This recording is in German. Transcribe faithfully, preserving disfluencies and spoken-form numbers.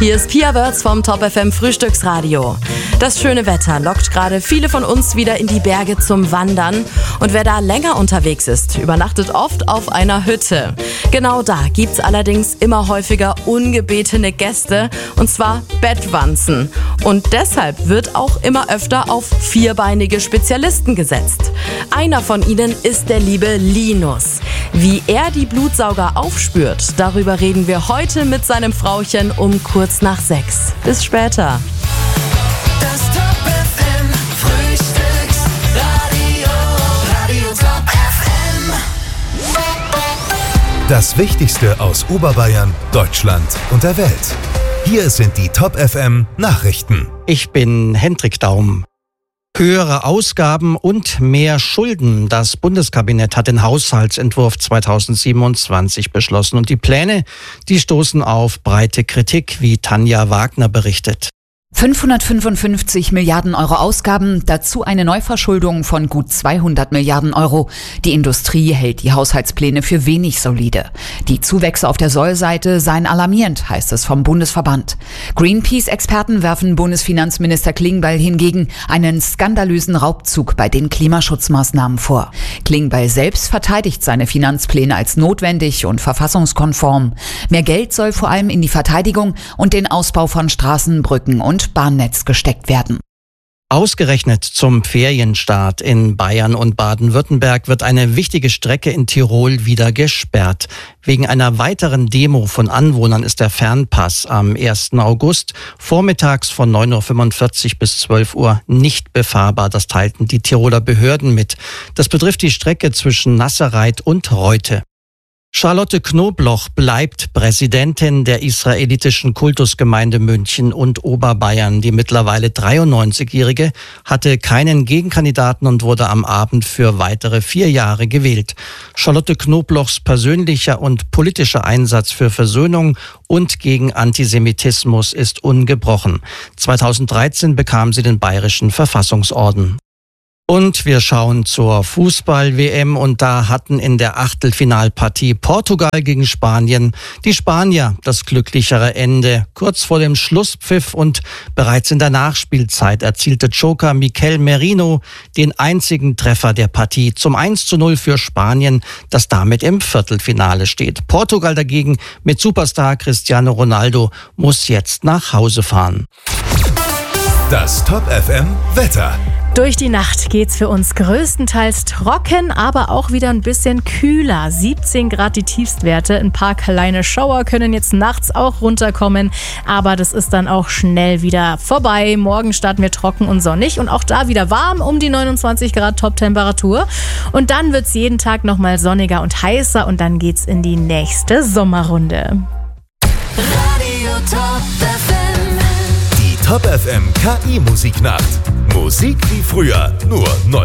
Hier ist Pia Wörz vom Top F M Frühstücksradio. Das schöne Wetter lockt gerade viele von uns wieder in die Berge zum Wandern. Und wer da länger unterwegs ist, übernachtet oft auf einer Hütte. Genau da gibt's allerdings immer häufiger ungebetene Gäste, und zwar Bettwanzen. Und deshalb wird auch immer öfter auf vierbeinige Spezialisten gesetzt. Einer von ihnen ist der liebe Linus. Wie er die Blutsauger aufspürt, darüber reden wir heute mit seinem Frauchen um kurz nach sechs. Bis später. Das Top F M Frühstücksradio, Radio Top F M. Das Wichtigste aus Oberbayern, Deutschland und der Welt. Hier sind die Top F M Nachrichten. Ich bin Hendrik Daum. Höhere Ausgaben und mehr Schulden. Das Bundeskabinett hat den Haushaltsentwurf zweitausendsiebenundzwanzig beschlossen. Und die Pläne, die stoßen auf breite Kritik, wie Tanja Wagner berichtet. fünfhundertfünfundfünfzig Milliarden Euro Ausgaben, dazu eine Neuverschuldung von gut zweihundert Milliarden Euro. Die Industrie hält die Haushaltspläne für wenig solide. Die Zuwächse auf der Sollseite seien alarmierend, heißt es vom Bundesverband. Greenpeace-Experten werfen Bundesfinanzminister Klingbeil hingegen einen skandalösen Raubzug bei den Klimaschutzmaßnahmen vor. Klingbeil selbst verteidigt seine Finanzpläne als notwendig und verfassungskonform. Mehr Geld soll vor allem in die Verteidigung und den Ausbau von Straßen, Brücken und Bahnnetz gesteckt werden. Ausgerechnet zum Ferienstart in Bayern und Baden-Württemberg wird eine wichtige Strecke in Tirol wieder gesperrt. Wegen einer weiteren Demo von Anwohnern ist der Fernpass am ersten August vormittags von neun Uhr fünfundvierzig bis zwölf Uhr nicht befahrbar. Das teilten die Tiroler Behörden mit. Das betrifft die Strecke zwischen Nasserreit und Reute. Charlotte Knobloch bleibt Präsidentin der israelitischen Kultusgemeinde München und Oberbayern. Die mittlerweile dreiundneunzigjährige hatte keinen Gegenkandidaten und wurde am Abend für weitere vier Jahre gewählt. Charlotte Knoblochs persönlicher und politischer Einsatz für Versöhnung und gegen Antisemitismus ist ungebrochen. zweitausenddreizehn bekam sie den Bayerischen Verfassungsorden. Und wir schauen zur Fußball-W M und da hatten in der Achtelfinalpartie Portugal gegen Spanien die Spanier das glücklichere Ende. Kurz vor dem Schlusspfiff und bereits in der Nachspielzeit erzielte Joker Mikel Merino den einzigen Treffer der Partie zum eins zu null für Spanien, das damit im Viertelfinale steht. Portugal dagegen mit Superstar Cristiano Ronaldo muss jetzt nach Hause fahren. Das Top F M Wetter. Durch die Nacht geht's für uns größtenteils trocken, aber auch wieder ein bisschen kühler. siebzehn Grad die Tiefstwerte. Ein paar kleine Schauer können jetzt nachts auch runterkommen, aber das ist dann auch schnell wieder vorbei. Morgen starten wir trocken und sonnig und auch da wieder warm, um die neunundzwanzig Grad Top-Temperatur. Und dann wird's jeden Tag nochmal sonniger und heißer und dann geht's in die nächste Sommerrunde. Radio Top F M. Die Top F M K I-Musiknacht. Musik wie früher, nur neu.